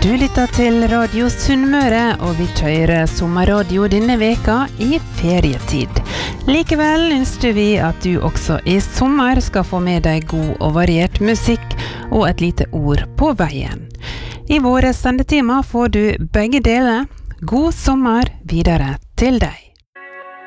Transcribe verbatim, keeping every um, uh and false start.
Du lytter til Radio Sunnmøre, og vi kjører sommerradio denne veka i ferietid. Likevel ønsker vi at du også i sommer skal få med deg god og variert musikk og et lite ord på veien. I våre sendetimer får du begge deler. God sommer videre til deg.